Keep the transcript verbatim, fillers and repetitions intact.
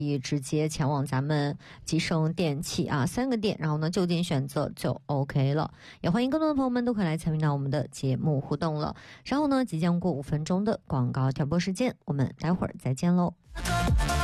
直接前往咱们吉盛电器啊，三个店，然后呢就近选择就 OK 了。也欢迎更多的朋友们都可以来参与到我们的节目互动了。然后呢，即将过五分钟的广告调播时间，我们待会儿再见喽。